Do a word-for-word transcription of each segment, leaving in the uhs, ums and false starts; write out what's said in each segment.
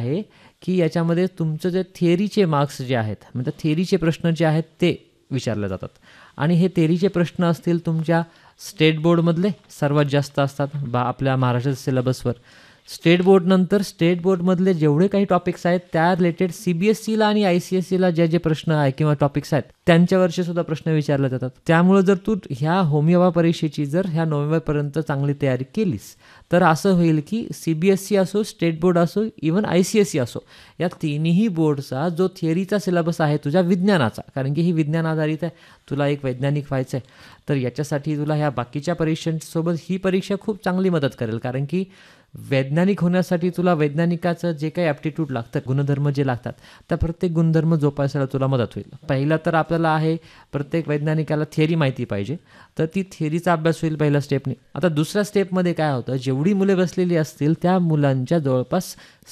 आहे की याच्यामध्ये तुमचं जे थिअरीचे मार्क्स जे आहेत, म्हणजे थिअरीचे प्रश्न जे आहेत ते विचारले जातात. आणि हे थिअरीचे प्रश्न असतील तुमच्या स्टेट बोर्डमधले सर्वात जास्त असतात बा आपल्या महाराष्ट्राच्या सिलेबसवर. स्टेट बोर्डनंतर स्टेट बोर्डमधले जेवढे काही टॉपिक्स आहेत त्या रिलेटेड सी बी एस सीला आणि आय सी एस सीला जे जे प्रश्न आहे किंवा टॉपिक्स आहेत त्यांच्यावरचे सुद्धा प्रश्न विचारले जातात. त्यामुळं जर तू ह्या होमिओपा परीक्षेची जर ह्या नोव्हेंबरपर्यंत चांगली तयारी केलीस तर असं होईल की सी बी एस सी असो, स्टेट बोर्ड असो, even I C S C असो, या तिन्ही बोर्डचा जो थिअरीचा सिलेबस आहे तुझ्या विज्ञानाचा, कारण की ही विज्ञान आधारित आहे, तुला एक वैज्ञानिक व्हायचं आहे, तर याच्यासाठी तुला ह्या बाकीच्या परीक्षांसोबत ही परीक्षा खूप चांगली मदत करेल. कारण की वैज्ञानिक होण्यासाठी तुला वैज्ञानिकाचं जे काही ॲप्टिट्यूड लागतं, गुणधर्म जे लागतात, त्या प्रत्येक गुणधर्म जोपासायला तुला मदत होईल. पहिला तर आपल्याला आहे प्रत्येक वैज्ञानिकाला थिअरी माहिती पाहिजे, तर ती थिअरीचा अभ्यास होईल पहिल्या स्टेपने. आता दुसऱ्या स्टेपमध्ये काय होतं, जेवढी मुले बसलेली असतील त्या मुलांच्या जवळपास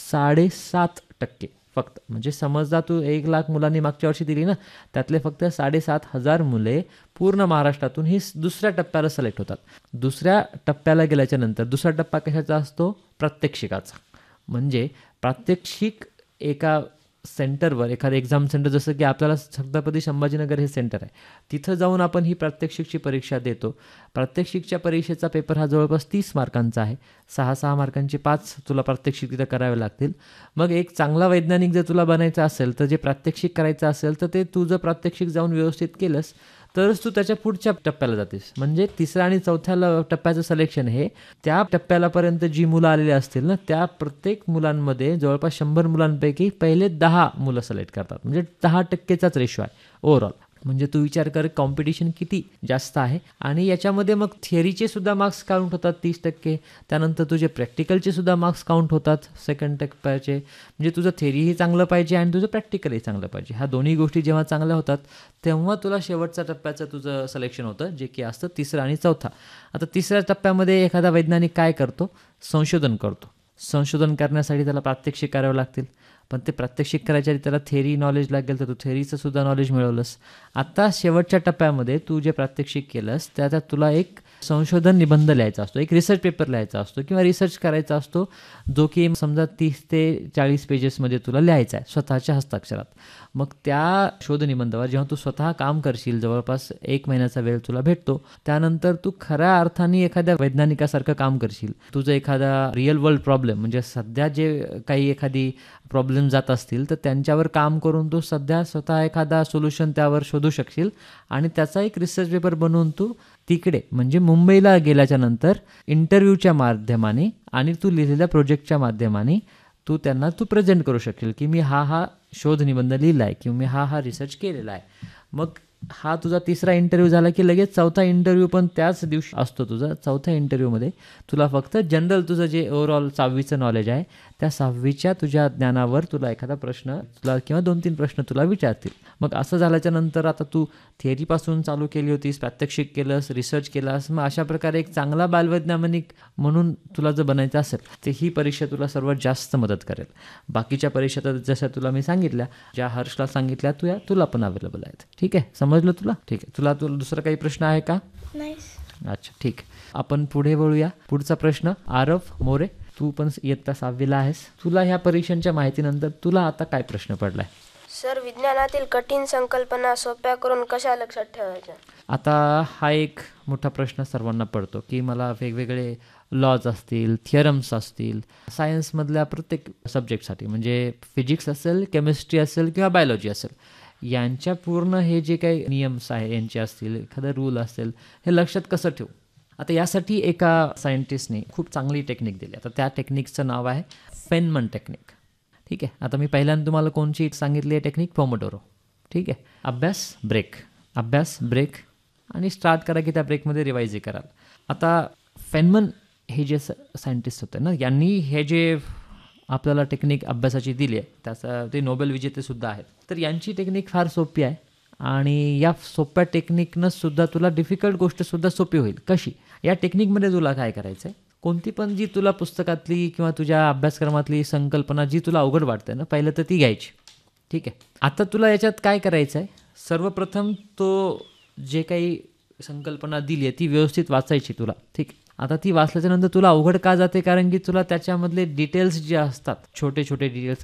साडेसात टक्के फक्त, म्हणजे समजा तू एक लाख मुलांनी मागच्या वर्षी दिली ना, त्यातले फक्त साडेसात हजार मुले पूर्ण महाराष्ट्रातून ही दुसऱ्या टप्प्याला सिलेक्ट होतात. दुसऱ्या टप्प्याला गेल्याच्या नंतर दुसरा टप्पा कशाचा असतो, प्रात्यक्षिकाचा. म्हणजे प्रात्यक्षिक एका सेंटरवर, एखादं एक्झाम सेंटर, जसं की आपल्याला छत्रपती संभाजीनगर हे सेंटर आहे, तिथं जाऊन आपण ही प्रात्यक्षिकची परीक्षा देतो. प्रात्यक्षिकच्या परीक्षेचा पेपर हा जवळपास तीस मार्कांचा आहे. सहा सहा मार्कांचे पाच तुला प्रात्यक्षिक तिथं करावे लागतील. मग एक चांगला वैज्ञानिक जर तुला बनायचं असेल तर जे प्रात्यक्षिक करायचं असेल तर ते तुझं प्रात्यक्षिक जाऊन व्यवस्थित केलंस तरच तू त्याच्या पुढच्या टप्प्याला जातेस. म्हणजे तिसऱ्या आणि चौथ्या टप्प्याचं सिलेक्शन हे त्या टप्प्यालापर्यंत जी मुलं आलेली असतील ना, त्या प्रत्येक मुलांमध्ये जवळपास शंभर मुलांपैकी पहिले दहा मुलं सिलेक्ट करतात. म्हणजे दहा टक्केचाच रेशो आहे ओव्हरऑल. म्हणजे तू विचार कर कॉम्पिटिशन किती जास्त आहे. आणि याच्यामध्ये मग थिअरीचे सुद्धा मार्क्स काउंट होतात तीस टक्के, त्यानंतर तुझे प्रॅक्टिकलचे सुद्धा मार्क्स काउंट होतात सेकंड टप्प्याचे. म्हणजे तुझं थिअरीही चांगलं पाहिजे आणि तुझं प्रॅक्टिकलही चांगलं पाहिजे. ह्या दोन्ही गोष्टी जेव्हा चांगल्या होतात तेव्हा तुला शेवटच्या टप्प्याचं तुझं सिलेक्शन होतं, जे की असतं तिसरा आणि चौथा. आता तिसऱ्या टप्प्यामध्ये एखादा वैज्ञानिक काय करतो, संशोधन करतो. संशोधन करण्यासाठी त्याला प्रात्यक्षिक करावं लागतील, पण ते प्रात्यक्षिक करायच्या आधी त्याला थेअरी नॉलेज लागेल, तर तू थेअरीचं सुद्धा नॉलेज मिळवलंस. आता शेवटच्या टप्प्यामध्ये तू जे प्रात्यक्षिक केलंस त्याच्यात तुला एक संशोधन निबंध लिहायचा असतो, एक रिसर्च पेपर लिहायचा असतो किंवा रिसर्च करायचा असतो, जो की समजा तीस ते चाळीस पेजेसमध्ये तुला लिहायचा आहे स्वतःच्या हस्ताक्षरात. मग त्या शोधनिबंधावर जेव्हा तू स्वतः काम करशील, जवळपास एक महिन्याचा वेळ तुला भेटतो, त्यानंतर तू खऱ्या अर्थाने एखाद्या वैज्ञानिकासारखं काम करशील. तुझं एखादा रिअल वर्ल्ड प्रॉब्लेम, म्हणजे सध्या जे काही एखादी प्रॉब्लेम जात असतील तर त्यांच्यावर काम करून तू सध्या स्वतः एखादा सोल्युशन त्यावर शोधू शकशील आणि त्याचा एक रिसर्च पेपर बनवून तू तिकडे म्हणजे मुंबईला गेल्याच्या नंतर इंटरव्ह्यूच्या माध्यमाने आणि तू लिहिलेल्या प्रोजेक्टच्या माध्यमाने तू त्यांना तू प्रेझेंट करू शकशील की मी हा हा शोध निबंध लिहिला आहे किंवा मी हा हा रिसर्च केलेला आहे. मग हा तुझा तिसरा इंटरव्ह्यू झाला की लगेच चौथा इंटरव्ह्यू पण त्याच दिवशी असतो तुझा. चौथ्या इंटरव्ह्यूमध्ये तुला फक्त जनरल तुझं जे ओव्हरऑल सहावीचं नॉलेज आहे त्या सहावीच्या तुझ्या ज्ञानावर तुला एखादा प्रश्न तुला किंवा दोन तीन प्रश्न तुला विचारतील. मग असं झाल्याच्या नंतर आता तू थिअरीपासून चालू केली होतीस, प्रात्यक्षिक केलंस, रिसर्च केलास, मग अशा प्रकारे एक चांगला बालवैज्ञानिक म्हणून तुला जर बनायचं असेल तर ही परीक्षा तुला सर्वात जास्त मदत करेल. बाकीच्या परीक्षा तर जशा तुला मी सांगितल्या, ज्या हर्षला सांगितल्या तू या तुला पण अवेलेबल आहेत. ठीक आहे, समजलं तुला? ठीक आहे. तुला तुला दुसरा काही प्रश्न आहे का? नाही. अच्छा, ठीक. आपण पुढे वळूया. पुढचा प्रश्न आरव मोरे, तू पण इयत्ता सहावीला आहेस. तुला ह्या परीक्षांच्या माहितीनंतर तुला आता काय प्रश्न पडलाय? सर, विज्ञानातील कठीण संकल्पना सोप्या करून कशा लक्षात ठेवायच्या? आता हा एक मोठा प्रश्न सर्वांना पडतो की मला वेगवेगळे लॉज असतील, थिअरम्स असतील, सायन्समधल्या प्रत्येक सब्जेक्टसाठी, म्हणजे फिजिक्स असेल, केमिस्ट्री असेल किंवा बायोलॉजी असेल, यांच्या पूर्ण हे जे काही नियम्स आहे यांचे असतील, एखादा रूल असेल, हे लक्षात कसं ठेवू? आता यासाठी एका सायंटिस्टने खूप चांगली टेक्निक दिली. आता त्या टेक्निकचं नाव आहे फेनमन टेक्निक. ठीक आहे. आता मी पहिल्यांदा तुम्हाला कोणची सांगितली आहे टेक्निक? पोमोडोरो. ठीक आहे. अभ्यास ब्रेक, अभ्यास ब्रेक आणि स्टार्ट करा की त्या ब्रेकमध्ये रिवाईजही कराल. आता फेनमन हे जे सायंटिस्ट होते ना, यांनी हे जे आपल्याला टेक्निक अभ्यासाची दिली आहे त्याचा ते नोबेल विजेतेसुद्धा आहेत. तर यांची टेक्निक फार सोपी आहे आणि या सोप्या टेक्निकनं सुद्धा तुला डिफिकल्ट गोष्टसुद्धा सोपी होईल. कशी? या टेक्निकमध्ये तुला काय करायचं आहे, कोणती पण जी तुला पुस्तकातली किंवा तुझ्या अभ्यासक्रमातली संकल्पना जी तुला अवघड वाटते ना, पहिलं तर ती घ्यायची. ठीक आहे. आता तुला याच्यात काय करायचं आहे, सर्वप्रथम तो जे काही संकल्पना दिली आहे ती व्यवस्थित वाचायची तुला. ठीक. आता ती वाचल्याच्यानंतर तुला अवघड का जाते, कारण की तुला त्याच्यामधले डिटेल्स जे असतात, छोटे छोटे डिटेल्स